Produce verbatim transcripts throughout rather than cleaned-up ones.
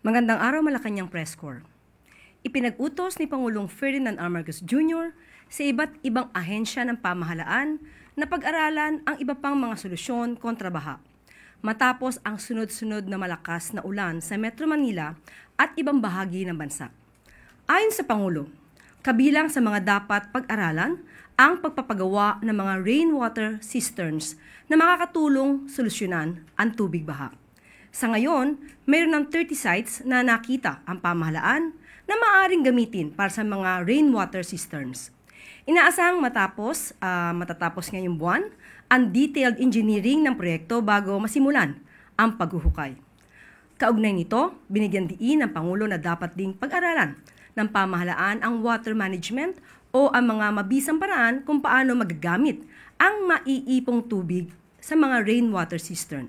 Magandang araw, Malacanang Press Corps. Ipinag-utos ni Pangulong Ferdinand R. Marcos Junior sa iba't ibang ahensya ng pamahalaan na pag-aralan ang iba pang mga solusyon kontra baha matapos ang sunod-sunod na malakas na ulan sa Metro Manila at ibang bahagi ng bansa. Ayon sa Pangulo, kabilang sa mga dapat pag-aralan ang pagpapagawa ng mga rainwater cisterns na makakatulong solusyonan ang tubig baha. Sa ngayon, mayroon ng thirty sites na nakita ang pamahalaan na maaaring gamitin para sa mga rainwater cisterns. Inaasahang matapos, uh, matatapos ngayong buwan ang detailed engineering ng proyekto bago masimulan ang paghuhukay. Kaugnay nito, binigyan diin ng Pangulo na dapat ding pag-aralan ng pamahalaan ang water management o ang mga mabisang paraan kung paano magagamit ang maiipong tubig sa mga rainwater cistern.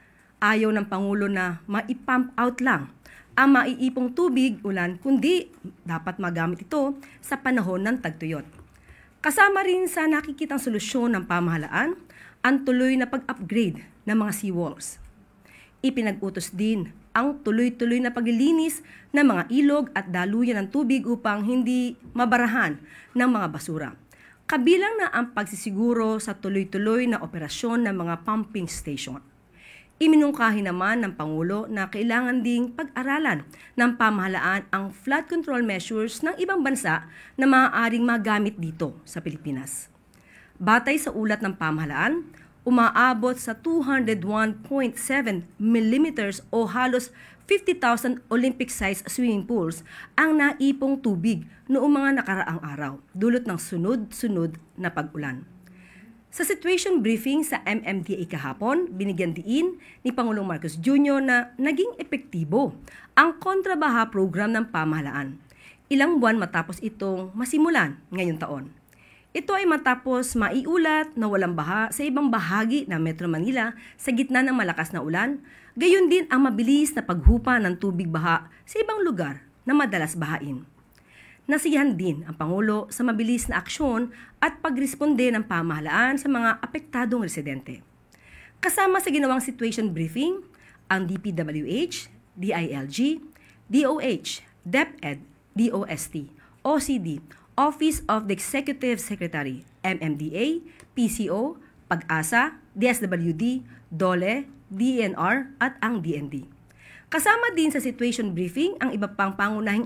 Ayaw ng Pangulo na maipump out lang ang maiipong tubig ulan, kundi dapat magamit ito sa panahon ng tagtuyot. Kasama rin sa nakikitang solusyon ng pamahalaan ang tuloy na pag-upgrade ng mga seawalls. Ipinag-utos din ang tuloy-tuloy na paglilinis ng mga ilog at daluyan ng tubig upang hindi mabarahan ng mga basura. Kabilang na ang pagsisiguro sa tuloy-tuloy na operasyon ng mga pumping station. Iminungkahi naman ng Pangulo na kailangan ding pag-aralan ng pamahalaan ang flood control measures ng ibang bansa na maaaring magamit dito sa Pilipinas. Batay sa ulat ng pamahalaan, umaabot sa two hundred one point seven millimeters o halos fifty thousand Olympic-sized swimming pools ang naipong tubig noong mga nakaraang araw, dulot ng sunod-sunod na pag-ulan. Sa situation briefing sa M M D A kahapon, binigyan diin ni Pangulong Marcos Junior na naging epektibo ang kontrabaha program ng pamahalaan, ilang buwan matapos itong masimulan ngayong taon. Ito ay matapos maiulat na walang baha sa ibang bahagi ng Metro Manila sa gitna ng malakas na ulan, gayon din ang mabilis na paghupa ng tubig baha sa ibang lugar na madalas bahain. Nasiyahan din ang Pangulo sa mabilis na aksyon at pagresponde ng pamahalaan sa mga apektadong residente. Kasama sa ginawang situation briefing, ang D P W H, D I L G, D O H, DepEd, D O S T, O C D, Office of the Executive Secretary, M M D A, P C O, Pag-asa, D S W D, DOLE, D E N R at ang D N D. Kasama din sa situation briefing ang iba pang pangunahing